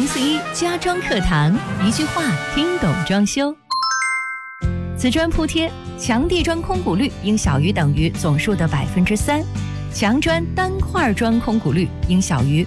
441家装课堂，一句话听懂装修。瓷砖铺贴，墙地砖空鼓率应小于等于总数的3%，墙砖单块砖空鼓率应小于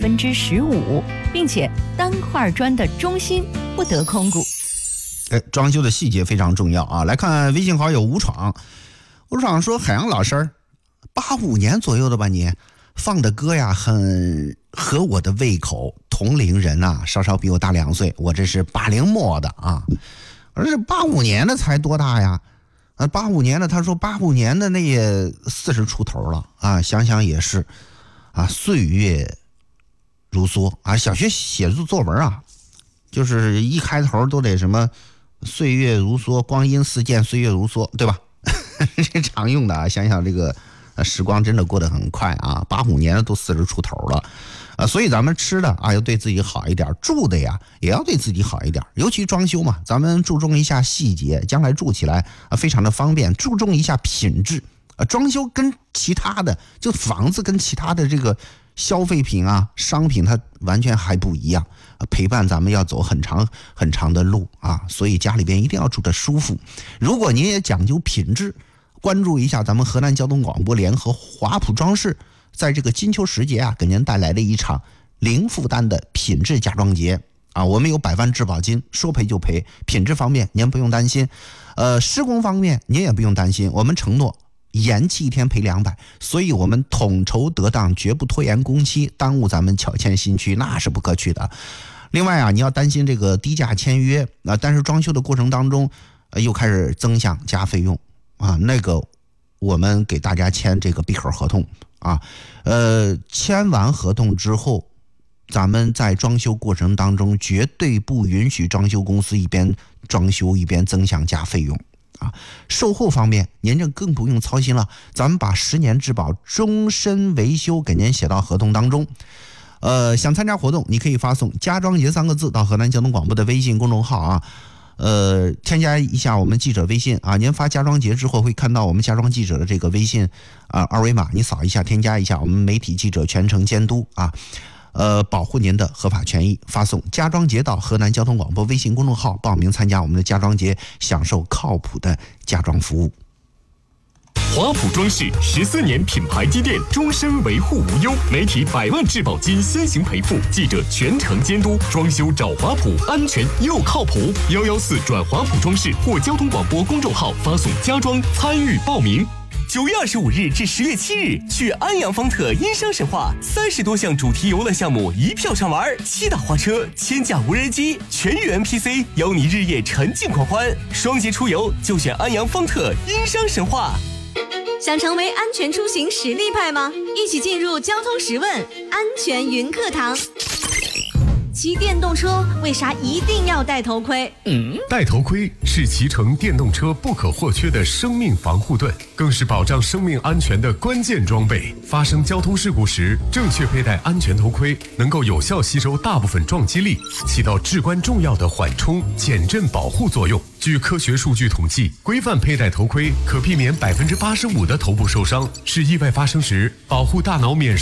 15%，并且单块砖的中心不得空鼓。 装修的细节非常重要啊！来看微信好友吴闯，吴闯说：“海洋老师，85年左右的吧你，放的歌呀很合我的胃口。同龄人啊，稍稍比我大2岁，我这是80末的啊。而这85年的才多大呀？85年的，他说85年的那也40出头了啊。想想也是啊，岁月如梭啊。小学写作文啊，就是一开头都得什么。”岁月如梭，光阴似箭，岁月如梭，对吧？这常用的啊。想想这个时光真的过得很快啊！85年都40出头了所以咱们吃的啊要对自己好一点，住的呀也要对自己好一点。尤其装修嘛，咱们注重一下细节，将来住起来非常的方便。注重一下品质装修跟其他的，就房子跟其他的这个消费品啊、商品，它完全还不一样。陪伴咱们要走很长很长的路啊，所以家里边一定要住得舒服。如果您也讲究品质，关注一下咱们河南交通广播联合华普装饰，在这个金秋时节啊，给您带来的一场零负担的品质家装节啊。我们有100万质保金，说赔就赔。品质方面您不用担心，施工方面您也不用担心，我们承诺延期1天赔200，所以我们统筹得当，绝不拖延工期，耽误咱们乔迁新区那是不可取的。另外啊，你要担心这个低价签约但是装修的过程当中又开始增项加费用啊，那个我们给大家签这个闭口合同啊，签完合同之后，咱们在装修过程当中绝对不允许装修公司一边装修一边增项加费用啊。售后方面您这更不用操心了，咱们把10年质保终身维修给您写到合同当中。想参加活动你可以发送家装节3个字到河南交通广播的微信公众号啊，添加一下我们记者微信啊，您发家装节之后会看到我们家装记者的这个微信二维码，你扫一下添加一下，我们媒体记者全程监督啊，保护您的合法权益。发送家装节到河南交通广播微信公众号报名参加我们的家装节，享受靠谱的家装服务。 华普装饰14年品牌积淀，终身维护无忧，媒体100万质保金先行赔付，记者全程监督，装修找华普，安全又靠谱。114转华普装饰或交通广播公众号发送家装参与报名。 9月25日至10月7日，去安阳方特因商神话，30多项主题游乐项目一票畅玩，7大花车、1000架无人机，全域 NPC， 邀你日夜沉浸狂欢。双节出游就选安阳方特因商神话。 想成为安全出行实力派吗？一起进入交通十问安全云课堂。骑电动车为啥一定要戴头盔？ 戴头盔是骑乘电动车不可或缺的生命防护盾，更是保障生命安全的关键装备。发生交通事故时，正确佩戴安全头盔能够有效吸收大部分撞击力，起到至关重要的缓冲、减震保护作用。据科学数据统计，规范佩戴头盔可避免85%的头部受伤，是意外发生时保护大脑免